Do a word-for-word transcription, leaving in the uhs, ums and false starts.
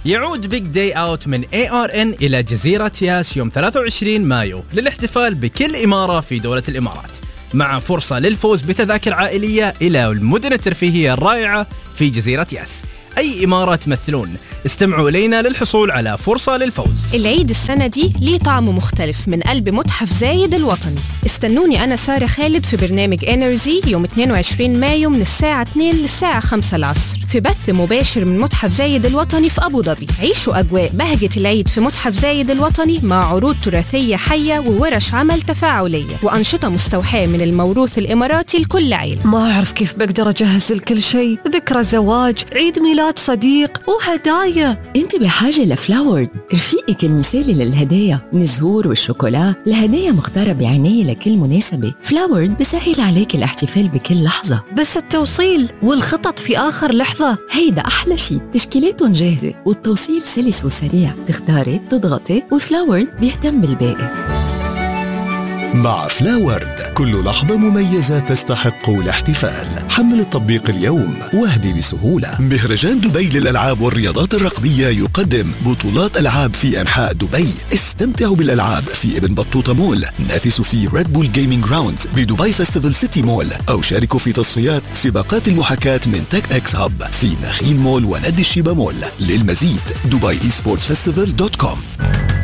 يعود بيج داي اوت من إيه آر إن إلى جزيرة ياس يوم ثلاثة وعشرين مايو للاحتفال بكل إمارة في دولة الإمارات، مع فرصة للفوز بتذاكر عائلية إلى المدن الترفيهية الرائعة في جزيرة ياس. أي إمارة تمثلون؟ استمعوا إلينا للحصول على فرصة للفوز. العيد السنة دي ليه طعم مختلف من قلب متحف زايد الوطني. استنوني أنا سارة خالد في برنامج إنرجي يوم اثنين وعشرين مايو من الساعة اثنين للساعة خمسة العصر في بث مباشر من متحف زايد الوطني في أبو ظبي. عيشوا أجواء بهجة العيد في متحف زايد الوطني مع عروض تراثية حية وورش عمل تفاعلية وأنشطة مستوحاة من الموروث الإماراتي لكل عيلة. ما أعرف كيف بقدر أجهز لكل شيء، ذكرى زواج، عيد ميلاد صديق وهدايا. انت بحاجة لفلاورد، رفيقك المثالي للهدايا، من الزهور والشوكولا لهدايا مختارة بعناية لكل مناسبة. فلاورد بسهل عليك الاحتفال بكل لحظة، بس التوصيل والخطط في آخر لحظة هيدا أحلى شيء. تشكيلاتهم جاهزة والتوصيل سلس وسريع، تختاري تضغطي وفلاورد بيهتم بالباقي. مع فلاورد كل لحظة مميزة تستحق الاحتفال. حمل التطبيق اليوم واهدي بسهولة. مهرجان دبي للألعاب والرياضات الرقمية يقدم بطولات ألعاب في أنحاء دبي. استمتعوا بالألعاب في ابن بطوطة مول، نافسوا في ريد بول جيمينج راوند بدبي فيستيفال سيتي مول، أو شاركوا في تصفيات سباقات المحاكاة من تك اكس هاب في نخيل مول ونادي الشيبة مول. للمزيد دبي اي سبورتس فيستيفال دوت كوم.